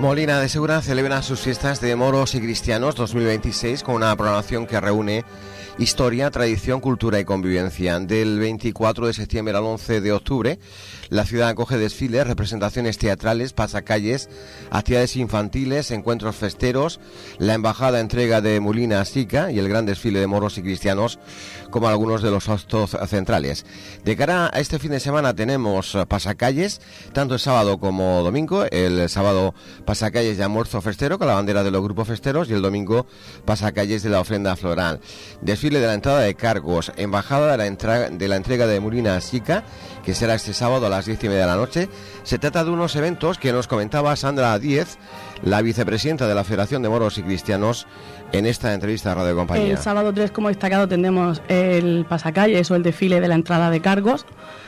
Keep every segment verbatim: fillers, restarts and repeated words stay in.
Molina de Segura celebra sus fiestas de moros y cristianos dos mil veintiséis con una programación que reúne historia, tradición, cultura y convivencia. Del veinticuatro de septiembre al once de octubre, la ciudad acoge desfiles, representaciones teatrales, pasacalles, actividades infantiles, encuentros festeros, la embajada entrega de Molina Sica y el gran desfile de moros y cristianos como algunos de los actos centrales. De cara a este fin de semana tenemos pasacalles, tanto el sábado como domingo. El sábado pasacalles de almuerzo festero con la bandera de los grupos festeros y el domingo pasacalles de la ofrenda floral. Desfile de la entrada de cargos, embajada de la, entra- de la entrega de Molina Sica, que será este sábado a las diez y media de la noche. Se trata de unos eventos que nos comentaba Sandra Díez, la vicepresidenta de la Federación de Moros y Cristianos, en esta entrevista a Radio Compañía. El sábado tres, como destacado, tendremos el pasacalles o el desfile de la entrada de cargos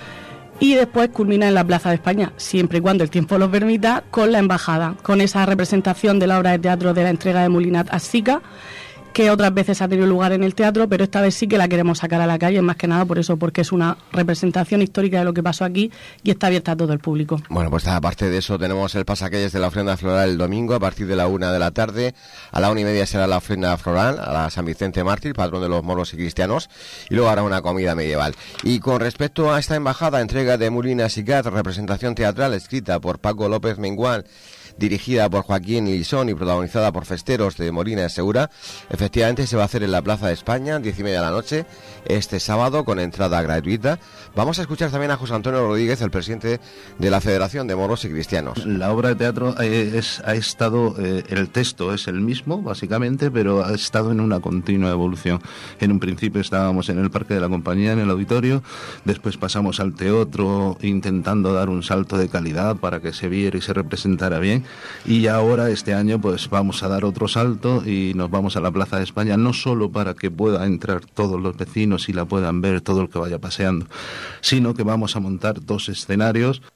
y después culmina en la Plaza de España, siempre y cuando el tiempo lo permita, con la embajada, con esa representación de la obra de teatro de la entrega de Molina Sica, que otras veces ha tenido lugar en el teatro, pero esta vez sí que la queremos sacar a la calle, más que nada por eso, porque es una representación histórica de lo que pasó aquí y está abierta a todo el público. Bueno, pues aparte de eso tenemos el pasacalles de la ofrenda floral el domingo a partir de la una de la tarde. A la una y media será la ofrenda floral a la San Vicente Mártir, patrón de los moros y cristianos, y luego hará una comida medieval. Y con respecto a esta embajada, entrega de Molina Sica, representación teatral escrita por Paco López Mengual, dirigida por Joaquín Lisón y protagonizada por festeros de Molina de Segura, efectivamente se va a hacer en la Plaza de España, diez y media de la noche, este sábado, con entrada gratuita. Vamos a escuchar también a José Antonio Rodríguez, el presidente de la Federación de Moros y Cristianos. La obra de teatro eh, es, ha estado, eh, el texto es el mismo, básicamente, pero ha estado en una continua evolución. En un principio estábamos en el Parque de la Compañía, en el auditorio, después pasamos al teatro, intentando dar un salto de calidad para que se viera y se representara bien. Y ahora este año pues vamos a dar otro salto y nos vamos a la Plaza de España, no solo para que pueda entrar todos los vecinos y la puedan ver todo el que vaya paseando, sino que vamos a montar dos escenarios